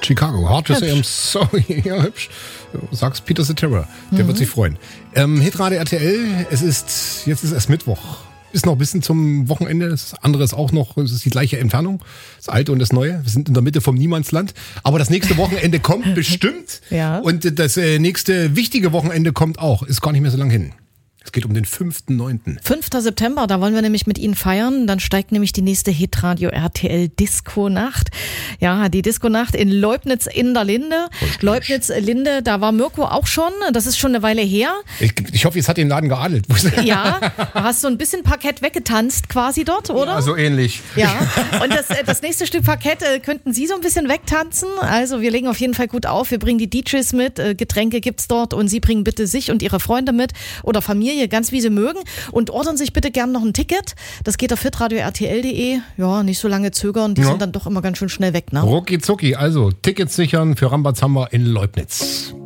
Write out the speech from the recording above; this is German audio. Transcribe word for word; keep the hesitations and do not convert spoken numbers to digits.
Chicago. Hard to Hübsch. say I'm sorry. Ja, hübsch. Sag's Peter Cetera. Der Mhm. wird sich freuen. Ähm, Hitradio R T L. Es ist, jetzt ist erst Mittwoch. Ist noch ein bisschen zum Wochenende. Das andere ist auch noch, es ist die gleiche Entfernung. Das Alte und das Neue. Wir sind in der Mitte vom Niemandsland. Aber das nächste Wochenende kommt bestimmt. Ja. Und das äh, nächste wichtige Wochenende kommt auch. Ist gar nicht mehr so lang hin. Es geht um den fünften neunten fünften September, da wollen wir nämlich mit Ihnen feiern. Dann steigt nämlich die nächste Hitradio R T L Disco-Nacht. Ja, die Disco-Nacht in Leubnitz in der Linde. Leubnitz-Linde, da war Mirko auch schon. Das ist schon eine Weile her. Ich, ich hoffe, jetzt hat den Laden geadelt. Ja, du hast so ein bisschen Parkett weggetanzt quasi dort, oder? Ja, so ähnlich. Ja, und das, äh, das nächste Stück Parkett äh, könnten Sie so ein bisschen wegtanzen. Also wir legen auf jeden Fall gut auf. Wir bringen die D Js mit, äh, Getränke gibt's dort und Sie bringen bitte sich und Ihre Freunde mit oder Familie, ganz wie Sie mögen. Und ordern sich bitte gern noch ein Ticket. Das geht auf hitradio R T L punkt de. Ja, nicht so lange zögern, die Ja. sind dann doch immer ganz schön schnell weg, ne? Rucki zucki, also Tickets sichern für Rambazamba in Leubnitz.